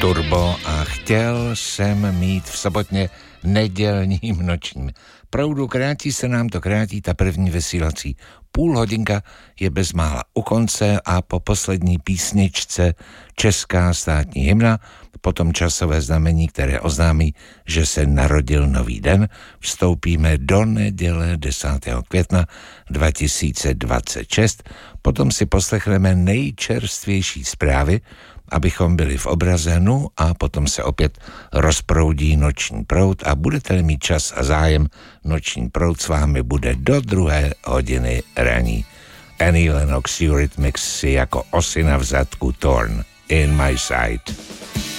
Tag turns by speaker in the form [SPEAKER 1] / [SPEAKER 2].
[SPEAKER 1] Turbo a chtěl jsem mít v sobotně nedělním nočním proudu. Krátí se nám to, krátí ta první vysílací půlhodinka je bezmála u konce a po poslední písničce česká státní hymna, potom časové znamení, které oznámí, že se narodil nový den, vstoupíme do neděle 10. května 2026, potom si poslechneme nejčerstvější zprávy, abychom byli v obraze, no a potom se opět rozproudí noční proud a budete mít čas a zájem, noční proud s vámi bude do 2:00 raní. Annie Lennox Eurythmics si jako osina v zadku Torn in My Sight.